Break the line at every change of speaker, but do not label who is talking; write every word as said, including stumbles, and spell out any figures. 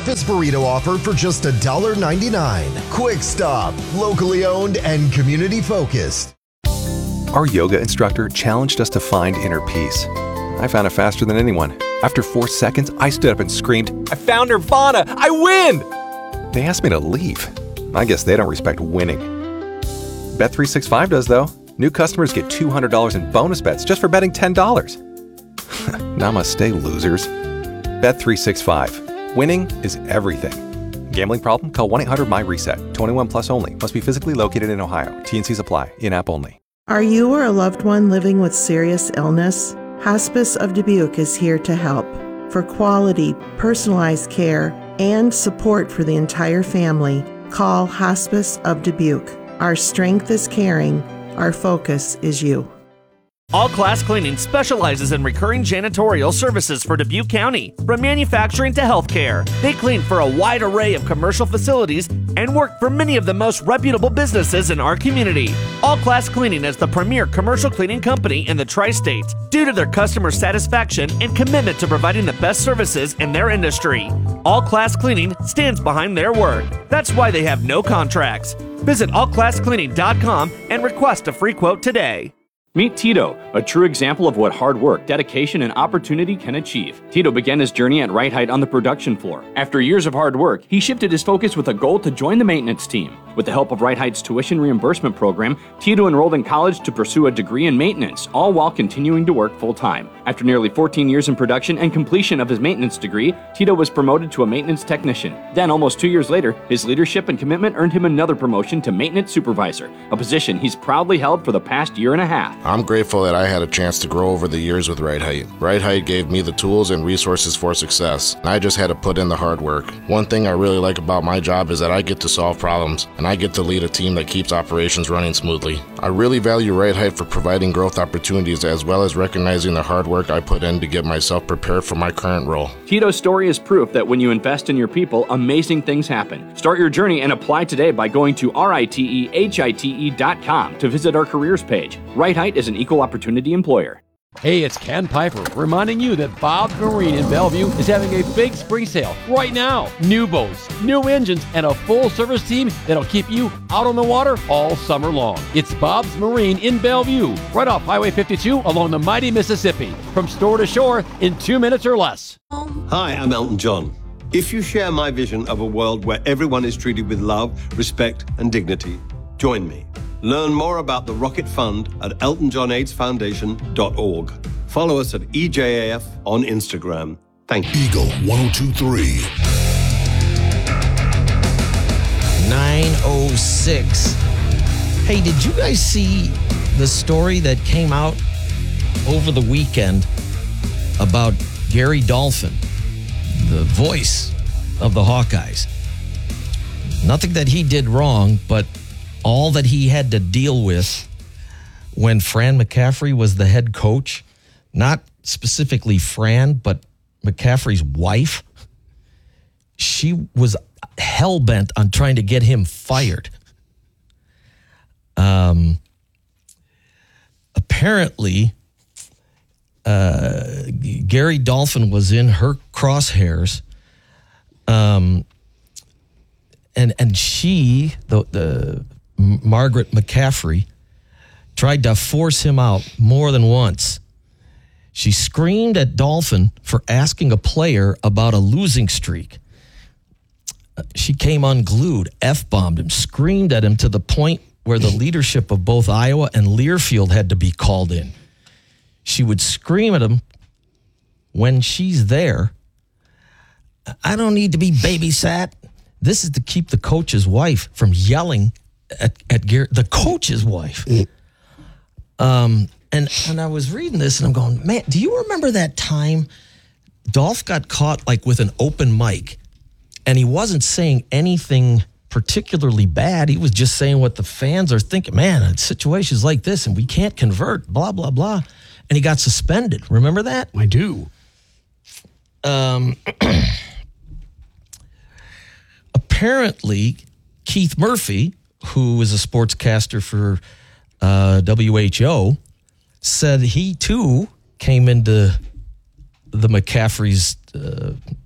breakfast burrito offer for just one dollar ninety-nine. Quick Stop, locally owned and community focused.
Our yoga instructor challenged us to find inner peace. I found it faster than anyone. After four seconds, I stood up and screamed, "I found Nirvana! I win!" They asked me to leave. I guess they don't respect winning. Bet three sixty-five does, though. New customers get two hundred dollars in bonus bets just for betting ten dollars. Namaste, losers. Bet three sixty-five. Winning is everything. Gambling problem? Call one eight hundred my reset. twenty-one plus only. Must be physically located in Ohio. T N Cs apply. In-app only.
Are you or a loved one living with serious illness? Hospice of Dubuque is here to help. For quality, personalized care and support for the entire family, call Hospice of Dubuque. Our strength is caring. Our focus is you.
All Class Cleaning specializes in recurring janitorial services for Dubuque County, from manufacturing to healthcare. They clean for a wide array of commercial facilities and work for many of the most reputable businesses in our community. All Class Cleaning is the premier commercial cleaning company in the Tri-States due to their customer satisfaction and commitment to providing the best services in their industry. All Class Cleaning stands behind their word. That's why they have no contracts. Visit all class cleaning dot com and request a free quote today.
Meet Tito, a true example of what hard work, dedication, and opportunity can achieve. Tito began his journey at Right Height on the production floor. After years of hard work, he shifted his focus with a goal to join the maintenance team. With the help of Right Height's tuition reimbursement program, Tito enrolled in college to pursue a degree in maintenance, all while continuing to work full-time. After nearly fourteen years in production and completion of his maintenance degree, Tito was promoted to a maintenance technician. Then, almost two years later, his leadership and commitment earned him another promotion to maintenance supervisor, a position he's proudly held for the past year and a half.
I'm grateful that I had a chance to grow over the years with Right Height. Right Height gave me the tools and resources for success, and I just had to put in the hard work. One thing I really like about my job is that I get to solve problems, and I get to lead a team that keeps operations running smoothly. I really value Right Height for providing growth opportunities as well as recognizing the hard work I put in to get myself prepared for my current role.
Tito's story is proof that when you invest in your people, amazing things happen. Start your journey and apply today by going to R I T E H I T E dot com to visit our careers page. Right Height is an equal opportunity employer.
Hey, it's Ken Piper reminding you that Bob's Marine in Bellevue is having a big spring sale right now. New boats, new engines, and a full service team that'll keep you out on the water all summer long. It's Bob's Marine in Bellevue, right off Highway fifty-two along the mighty Mississippi. From store to shore in two minutes or less.
Hi, I'm Elton John. If you share my vision of a world where everyone is treated with love, respect, and dignity, join me. Learn more about the Rocket Fund at elton john aids foundation dot org. Follow us at E J A F on Instagram. Thank you.
Eagle one oh two point three.
nine oh six. Hey, did you guys see the story that came out over the weekend about Gary Dolphin, the voice of the Hawkeyes? Nothing that he did wrong, but all that he had to deal with when Fran McCaffrey was the head coach, not specifically Fran, but McCaffrey's wife, she was hell-bent on trying to get him fired. Um, apparently, uh, Gary Dolphin was in her crosshairs, um, and and she, the the Margaret McCaffrey, tried to force him out more than once. She screamed at Dolphin for asking a player about a losing streak. She came unglued, F-bombed him, screamed at him to the point where the leadership of both Iowa and Learfield had to be called in. She would scream at him when she's there. I don't need to be babysat. This is to keep the coach's wife from yelling at, at Gary, the coach's wife. Um, and, and I was reading this and I'm going, man, do you remember that time Dolph got caught like with an open mic and he wasn't saying anything particularly bad. He was just saying what the fans are thinking. Man, situations like this and we can't convert, blah, blah, blah. And he got suspended. Remember that?
I do.
Um, apparently, Keith Murphy, who is a sportscaster for uh, W H O, said he too came into the McCaffrey's uh,